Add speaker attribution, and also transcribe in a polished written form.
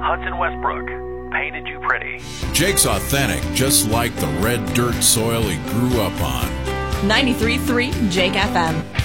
Speaker 1: Hudson Westbrook, painted you pretty.
Speaker 2: Jake's authentic, just like the red dirt soil he grew up on.
Speaker 3: 93.3 Jake FM.